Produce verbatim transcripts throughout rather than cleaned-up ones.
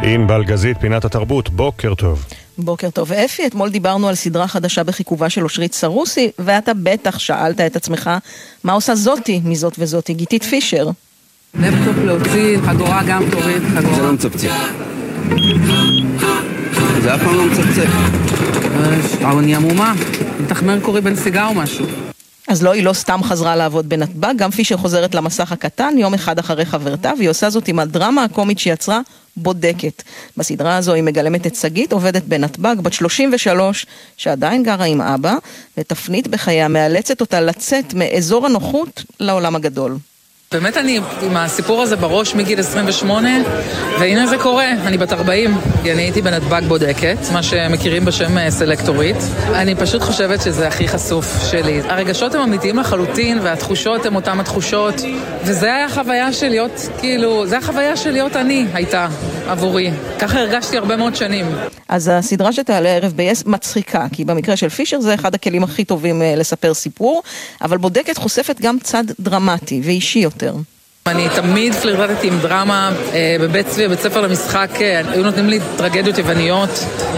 ענבל גזית, פינת התרבות, בוקר טוב. בוקר טוב. אפי, אתמול דיברנו על סדרה חדשה בחיכובה של אושרית סרוסי, ואתה בטח שאלת את עצמך, מה עושה זאתי מזאת וזאתי, גיתית פישר? לפטופ להוציא, חגורה גם תורית, חגורה. זה לא מצפצף. זה אף פעם לא מצפצף. אבל אני עמומה, מתחמר קורי בנסיגה או משהו. אז לא, היא לא סתם חזרה לעבוד בנתב"ג, גם פישר חוזרת למסך הקטן, יום אחד אחרי חברתה, והיא עושה זאת עם הדרמה הקומית שיצרה בודקת. בסדרה הזו היא מגלמת את שגית, עובדת בנתב"ג, בת שלושים ושלוש, שעדיין גרה עם אבא, ותפנית בחייה מאלצת אותה לצאת מאזור הנוחות לעולם הגדול. באמת אני עם הסיפור הזה בראש מגיל עשרים ושמונה, והנה זה קורה, אני בת ארבעים, אני הייתי בנתב"ג בודקת, מה שמכירים בשם סלקטורית. אני פשוט חושבת שזה הכי חשוף שלי. הרגשות הם אמיתיים לחלוטין, והתחושות הם אותם התחושות, וזה היה החוויה של להיות, כאילו, זה החוויה של להיות אני, הייתה עבורי. ככה הרגשתי הרבה מאוד שנים. אז הסדרה שתעלה ערב ב-יס מצחיקה, כי במקרה של פישר זה אחד הכלים הכי טובים לספר סיפור, אבל בודקת חושפת גם צד דרמטי ואישי יותר. אני תמיד פלירטתי עם דרמה, בבית צבי, בית ספר למשחק, היו נותנים לי טרגדיות יווניות,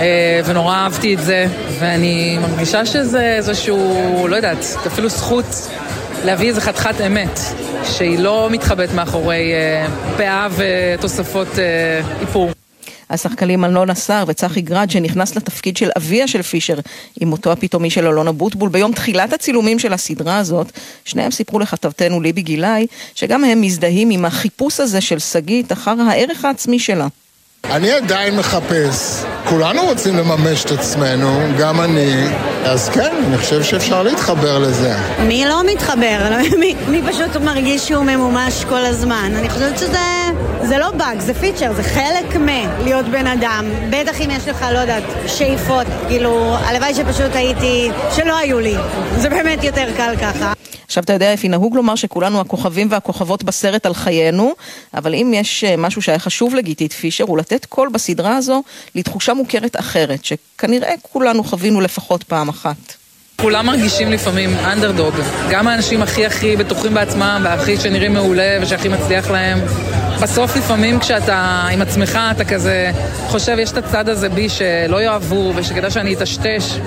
ונורא אהבתי את זה, ואני מרגישה שזה איזשהו, לא יודעת, אפילו זכות להביא איזה חתיכת אמת, שהיא לא מתחבאת מאחורי פאה ותוספות איפור. השחקנים אלון אסר וצחי גרד שנכנס לתפקיד של אביה של פישר עם מותו הפתאומי של אלונה בוטבול ביום תחילת הצילומים של הסדרה הזאת, שניהם סיפרו לכתבתנו ליבי גילאי שגם הם מזדהים עם החיפוש הזה של שגית אחר הערך העצמי שלה. אני עדיין מחפש, כולנו רוצים לממש את עצמנו, גם אני, אז כן, אני חושב שאפשר להתחבר לזה. מי לא מתחבר? מי, מי פשוט מרגיש שהוא ממומש כל הזמן? אני חושבת שזה זה לא באג, זה פיצ'ר, זה חלק מלהיות בן אדם. בטח אם יש לך, לא יודעת, שאיפות, כאילו, הלוואי שפשוט הייתי, שלא היו לי. זה באמת יותר קל ככה. עכשיו אתה יודע, אפי, נהוג לומר שכולנו הכוכבים והכוכבות בסרט על חיינו, אבל אם יש משהו שהיה חשוב לגיתית פישר, הוא לתת קול בסדרה הזו לתחושה מוכרת אחרת, שכנראה כולנו חווינו לפחות פעם אחת. כולם מרגישים לפעמים אנדרדוג, גם האנשים הכי הכי בטוחים בעצמם, והכי שנראים מעולה ושהכי מצליח להם. בסוף לפעמים כשאתה עם עצמך, אתה כזה חושב, יש את הצד הזה בי שלא יאהבו ושכדאי שאני אתשתש,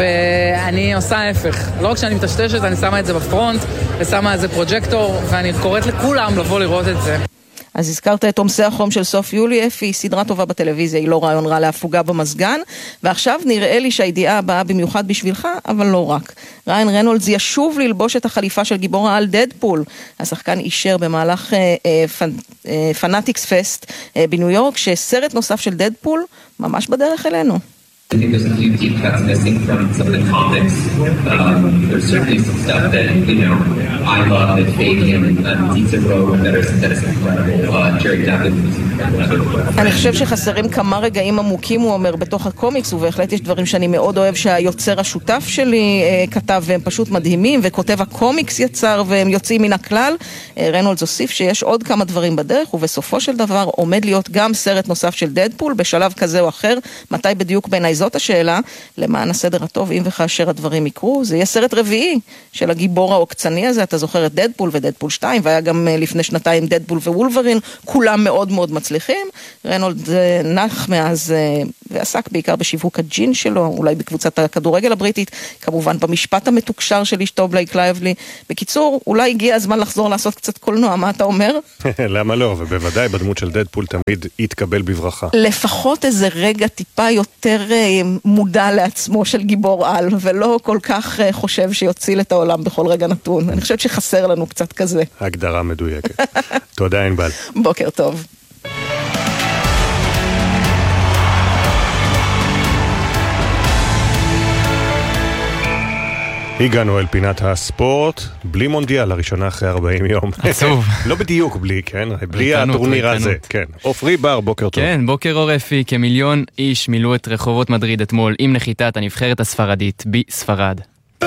ואני עושה ההפך. לא רק שאני מתשתשת, אני שמה את זה בפרונט, ושמה איזה פרוג'קטור, ואני קוראת לכולם לבוא לראות את זה. אז הזכרת את עומסי החום של סוף יולי, אפי, סדרה טובה בטלוויזיה, היא לא רעיון רע להפוגה במסגן, ועכשיו נראה לי שהידיעה הבאה במיוחד בשבילך, אבל לא רק. ריין רנולדס ישוב ללבוש את החליפה של גיבור העל דדפול. השחקן אישר במהלך אה, אה, פנ, אה, פנאטיקס פסט אה, בניו יורק, שסרט נוסף של דדפול ממש בדרך אלינו. I think there's a few deep cuts missing from some of the comics. Um, there's certainly some stuff that, you know, I love that Fabian and Pizza Road that is, that is incredible. Uh, Jerry Devlin is incredible. אני חושב שחסרים כמה רגעים עמוקים, הוא אומר, בתוך הקומיקס, ובהחלט יש דברים שאני מאוד אוהב שהיוצר השותף שלי אה, כתב, והם פשוט מדהימים, וכותב הקומיקס יצר, והם יוצאים מן הכלל. אה, רנולדס הוסיף שיש עוד כמה דברים בדרך, ובסופו של דבר עומד להיות גם סרט נוסף של דדפול, בשלב כזה או אחר. מתי בדיוק בעיניי זאת השאלה, למען הסדר הטוב, אם וכאשר הדברים יקרו, זה יהיה סרט רביעי של הגיבור העוקצני הזה, אתה זוכר את דדפול ודדפול שתיים, והיה גם לפני שנתיים דדפול ווולברין, כולם מאוד מאוד מצליחים. רנולד נח מאז, ועסק בעיקר בשיווק הג'ין שלו, אולי בקבוצת הכדורגל הבריטית, כמובן במשפט המתוקשר של אשתו בלייק לייבלי. בקיצור, אולי הגיע הזמן לחזור לעשות קצת קולנוע, מה אתה אומר? למה לא? ובוודאי בדמות של דדפול תמיד יתקבל בברכה. לפחות איזה רגע טיפה יותר מודע לעצמו של גיבור על, ולא כל כך חושב שיוציל את העולם בכל רגע נתון. אני חושבת שחסר לנו קצת כזה. הגדרה מדויקת. תודה ענבל. בוקר טוב. הגענו אל פינת הספורט, בלי מונדיאל, לראשונה אחרי ארבעים יום. עצוב. לא בדיוק בלי, כן? בלי הטורניר הזה, כן. עופרי בר, בוקר טוב. כן, בוקר אור אפי, כמיליון איש מילאו את רחובות מדריד אתמול עם נחיתת הנבחרת הספרדית בספרד.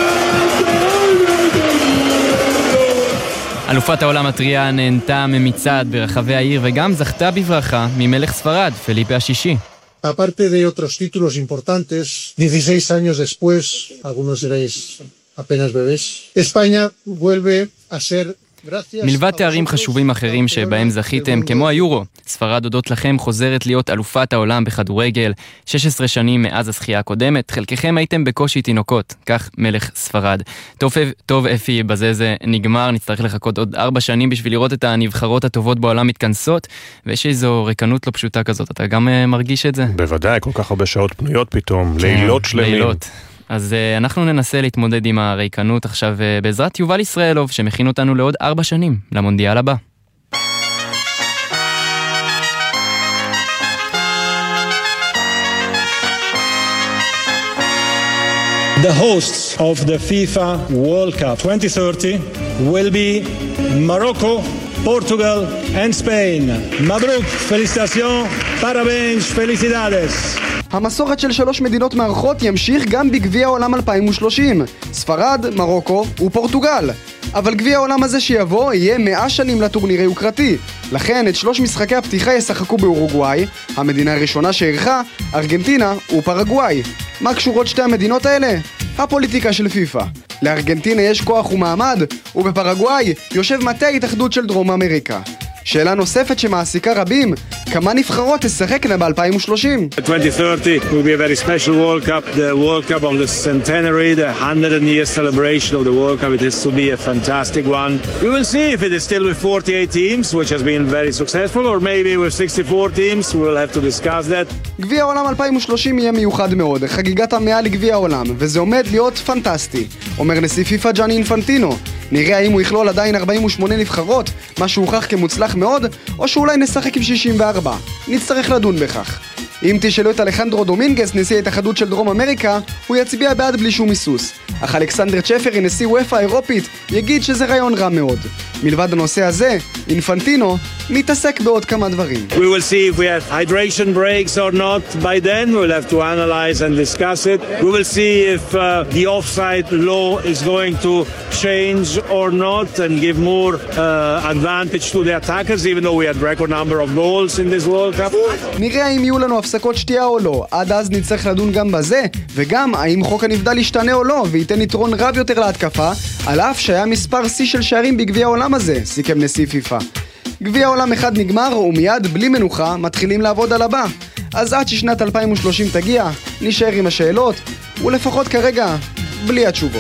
אלופת העולם הטריה נהנתה ממצעד ברחבי העיר וגם זכתה בברכה ממלך ספרד, פליפה השישי. Aparte de otros títulos importantes, dieciséis años después, algunos seréis apenas bebés, España vuelve a ser מלבד תארים חשובים אחרים שבהם זכיתם, כמו היורו, ספרד הודות לכם חוזרת להיות אלופת העולם בכדורגל, שש עשרה שנים מאז הזכייה הקודמת, חלקכם הייתם בקושי תינוקות, כך מלך ספרד. טוב, טוב אפי, בזה זה נגמר, נצטרך לחכות עוד ארבע שנים בשביל לראות את הנבחרות הטובות בעולם מתכנסות, ויש איזו ריקנות לא פשוטה כזאת, אתה גם מרגיש את זה? בוודאי, כל כך הרבה שעות פנויות פתאום, כן, לילות שלמים. לילות. אז uh, אנחנו ננסה להתמודד עם הריקנות עכשיו uh, בעזרת יובל ישראלוב, שמכין אותנו לעוד ארבע שנים, למונדיאל הבא. The hosts of the FIFA World Cup twenty thirty will be Morocco, Portugal and Spain. Mabruk, felicitations, parabéns, felicidades. המסורת של שלוש מדינות מארחות ימשיך גם בגביע העולם אלפיים ושלושים, ספרד, מרוקו ופורטוגל. אבל גביע העולם הזה שיבוא יהיה מאה שנים לטורניר היוקרתי. לכן את שלוש משחקי הפתיחה ישחקו באורוגוואי, המדינה הראשונה שערכה, ארגנטינה ופרגוואי. מה קשורות שתי המדינות האלה? הפוליטיקה של פיפה. לארגנטינה יש כוח ומעמד, ובפרגוואי יושב מטה ההתאחדות של דרום אמריקה. שאלה נוספת שמעסיקה רבים, כמה נבחרות תשחקנה ב-אלפיים ושלושים? twenty thirty will be a very special World Cup, the World Cup of the centenary, the one hundred year celebration of the World Cup. It is to be a fantastic one. We will see if it is still with forty-eight teams, which has been very successful, or maybe with sixty-four teams. We will have to discuss that. גביע העולם אלפיים ושלושים יהיה מיוחד מאוד, חגיגת המאה לגביע העולם, וזה עומד להיות פנטסטי. אומר נשיא פיפה ג'אני אינפנטינו. נראה האם הוא יכלול עדיין ארבעים ושמונה נבחרות, מה שהוכח כמוצלח מאוד, או שאולי נשחק עם שישים וארבע. נצטרך לדון בכך. אם תשאלו את אלחנדרו דומינגס, נשיא ההתאחדות של דרום אמריקה, הוא יצביע בעד בלי שום היסוס. אך אלכסנדר צ'פרי, נשיא וופא האירופית, יגיד שזה רעיון רע מאוד. מלבד הנושא הזה, אינפנטינו מתעסק בעוד כמה דברים. We will see if we have hydration breaks or not. By then we'll have to analyze and discuss it. We will see if uh, the offside law is going to change or not and give more uh, advantage to the attackers, even though we had record number of goals in this World Cup. נראה אם יהיו לנו הפסקות שתייה או לא. עד אז נצטרך לדון גם בזה, וגם האם חוק הנבדל ישתנה או לא, וייתן יתרון רב יותר להתקפה, על אף שהיה מספר שיא של שערים בגביע העולם הזה, סיכם נשיא פיפה. גביע העולם אחד נגמר, ומיד בלי מנוחה מתחילים לעבוד על הבא. אז עד ששנת אלפיים ושלושים תגיע, נשאר עם השאלות, ולפחות כרגע, בלי התשובות.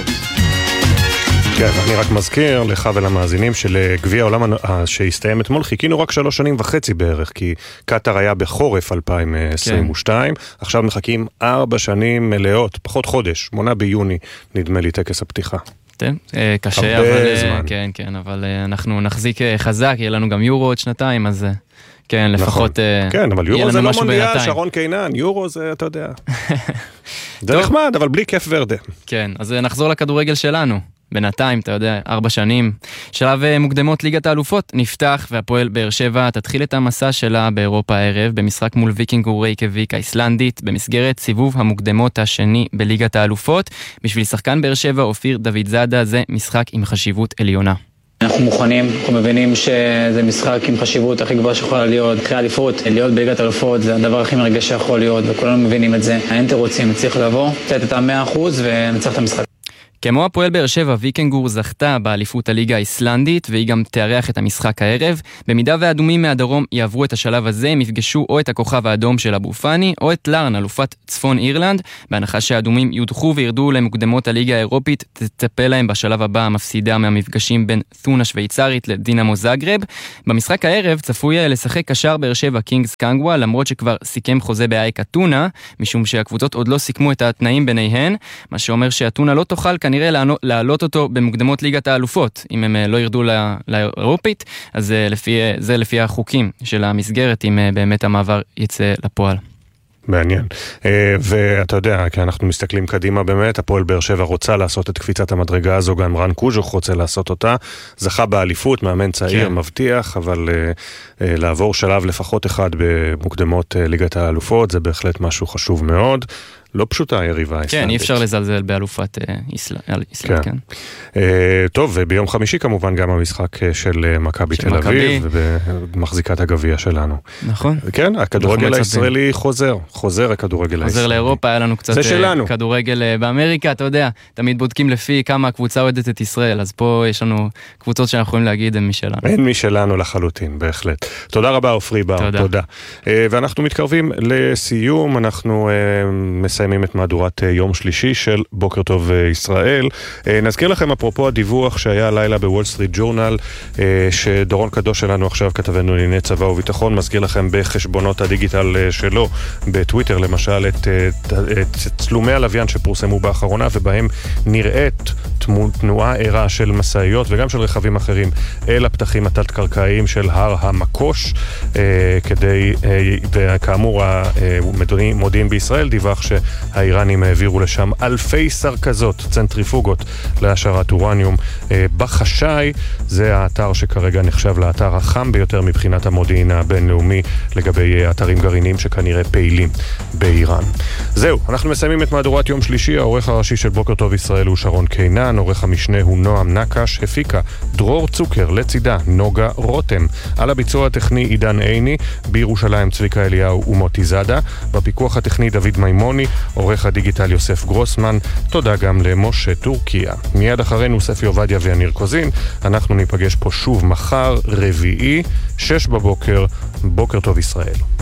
כן, אני רק מזכיר לך ולמאזינים של גביע העולם שהסתיים אתמול, חיכינו רק שלוש שנים וחצי בערך, כי קטר היה בחורף אלפיים עשרים ושתיים, כן. עכשיו מחכים ארבע שנים מלאות, פחות חודש, שמונה ביוני, נדמה לי טקס הפתיחה. כן, קשה, אבל זמן. כן, כן, אבל אנחנו נחזיק חזק, יהיה לנו גם יורו עוד שנתיים, אז כן, לפחות נכון. כן, אבל יורו זה לא מונדיאל, שרון קינן, יורו זה, אתה יודע. זה נחמד, אבל בלי כיף ורדה. כן, אז נחזור לכדורגל שלנו. בינתיים, אתה יודע, ארבע שנים. שלב מוקדמות ליגת האלופות נפתח, והפועל באר שבע תתחיל את המסע שלה באירופה הערב, במשחק מול ויקינג רייקייביק האיסלנדית, במסגרת סיבוב המוקדמות השני בליגת האלופות. בשביל שחקן באר שבע, אופיר דוד זאדה, זה משחק עם חשיבות עליונה. אנחנו מוכנים, אנחנו מבינים שזה משחק עם חשיבות הכי גבוהה שיכולה להיות, אחרי אליפות, להיות בליגת האלופות זה הדבר הכי מרגש שיכול להיות, וכולנו מבינים את זה. האינטר רוצים, צריך לבוא, לתת את ה-מאה אחוז ונצח את המשחק. כמו הפועל באר שבע, ויקינגור זכתה באליפות הליגה האיסלנדית, והיא גם תארח את המשחק הערב. במידה והאדומים מהדרום יעברו את השלב הזה, הם יפגשו או את הכוכב האדום של אבו פאני, או את לארן, אלופת צפון אירלנד. בהנחה שהאדומים יודחו וירדו למוקדמות הליגה האירופית, תטפל להם בשלב הבא המפסידה מהמפגשים בין תונה שוויצרית לדינמו זאגרב. במשחק הערב צפוי לשחק קשר באר שבע קינגס קנגווה, למרות שכבר סיכם חוזה באייק אתונה, משום שהקבוצות עוד לא סיכמו את התנאים ביניהן, מה שאומר שאתונה לא תוכל כנראה להעלות אותו במוקדמות ליגת האלופות, אם הם לא ירדו לאירופית, אז לפי, זה לפי החוקים של המסגרת, אם באמת המעבר יצא לפועל. מעניין. ואתה יודע, כי אנחנו מסתכלים קדימה באמת, הפועל באר שבע רוצה לעשות את קפיצת המדרגה הזו, גם רן קוז'וך רוצה לעשות אותה, זכה באליפות, מאמן צעיר, מבטיח, אבל לעבור שלב לפחות אחד במוקדמות ליגת האלופות, זה בהחלט משהו חשוב מאוד. לא פשוטה היריבה האיסלנדית. כן, אי אפשר לזלזל באלופת איסלנד, כן. טוב, וביום חמישי כמובן גם המשחק של מכבי תל אביב, ומחזיקת הגביע שלנו. נכון. כן, הכדורגל הישראלי חוזר, חוזר הכדורגל הישראלי. חוזר לאירופה, היה לנו קצת כדורגל באמריקה, אתה יודע, תמיד בודקים לפי כמה הקבוצה אוהדת את ישראל, אז פה יש לנו קבוצות שאנחנו יכולים להגיד הן משלנו. הן משלנו לחלוטין, בהחלט. תודה רבה, אופרי בר, תודה. תודה. ואנחנו מתקרבים לסיום, אנחנו מסיימים את מהדורת יום שלישי של בוקר טוב ישראל. נזכיר לכם אפרופו הדיווח שהיה הלילה בוול סטריט ג'ורנל, שדורון קדוש שלנו עכשיו כתבנו לענייני צבא וביטחון, מזכיר לכם בחשבונות הדיגיטל שלו, בטוויטר למשל, את, את צלומי הלוויין שפורסמו באחרונה, ובהם נראית תנועה ערה של מסעיות וגם של רכבים אחרים אל הפתחים התת-קרקעיים של הר המקוש, כדי, וכאמור המודיעין בישראל דיווח שהאיראנים העבירו לשם אלפי סרקזות, צנטריפוגות להשארת אורניום בחשאי. זה האתר שכרגע נחשב לאתר החם ביותר מבחינת המודיעין הבינלאומי לגבי אתרים גרעיניים שכנראה פעילים באיראן. זהו, אנחנו מסיימים את מהדורת יום שלישי. העורך הראשי של בוקר טוב ישראל הוא שרון קינן, עורך המשנה הוא נועם נקש, הפיקה דרור צוקר, לצידה נוגה רותם, על הביצוע הטכני עידן עיני, בירושלים צביקה אליהו ומוטי זדה, בפיקוח הטכני דוד מימוני, עורך הדיגיטל יוסף גרוסמן. תודה גם למשה טורקיה. מיד אחרינו ספי עובדיה ויניר קוזין. אנחנו ניפגש פה שוב מחר, רביעי, שש בבוקר. בוקר טוב ישראל.